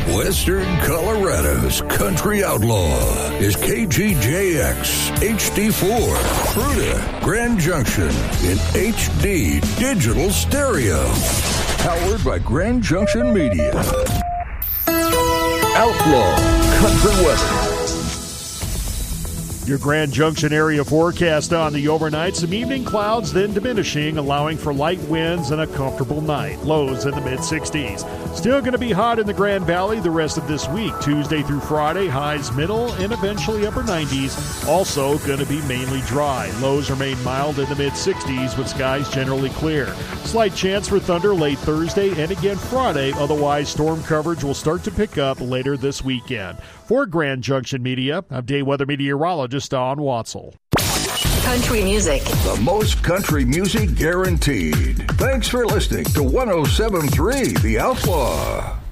Western Colorado's country outlaw is KGJX HD4, Fruita, Grand Junction in HD digital stereo. Powered by Grand Junction Media. Outlaw Country Weather. Your Grand Junction area forecast on the overnight. Some evening clouds, then diminishing, allowing for light winds and a comfortable night. Lows in the mid-60s. Still going to be hot in the Grand Valley the rest of this week. Tuesday through Friday, highs middle and eventually upper 90s. Also going to be mainly dry. Lows remain mild in the mid-60s with skies generally clear. Slight chance for thunder late Thursday and again Friday. Otherwise, storm coverage will start to pick up later this weekend. For Grand Junction Media, I'm day weather meteorologist Don Watzel. Country music. The most country music guaranteed. Thanks for listening to 107.3 The Outlaw.